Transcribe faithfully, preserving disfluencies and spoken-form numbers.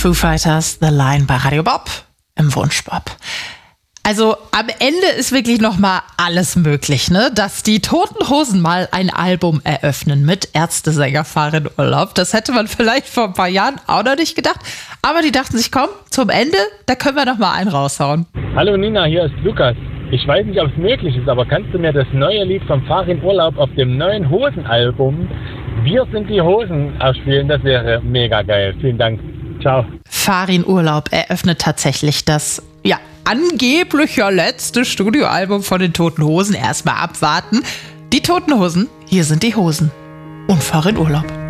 Foo Fighters, The Line bei Radio Bob im Wunschbob. Also am Ende ist wirklich nochmal alles möglich, ne? Dass die Toten Hosen mal ein Album eröffnen mit Ärztesänger Farin Urlaub. Das hätte man vielleicht vor ein paar Jahren auch noch nicht gedacht. Aber die dachten sich, komm, zum Ende, da können wir nochmal einen raushauen. Hallo Nina, hier ist Lukas. Ich weiß nicht, ob es möglich ist, aber kannst du mir das neue Lied von Farin Urlaub auf dem neuen Hosenalbum Wir sind die Hosen ausspielen? Das wäre mega geil. Vielen Dank. Ciao. Farin Urlaub eröffnet tatsächlich das, ja, angeblich ja letzte Studioalbum von den Toten Hosen. Erstmal abwarten. Die Toten Hosen, hier sind die Hosen. Und Farin Urlaub.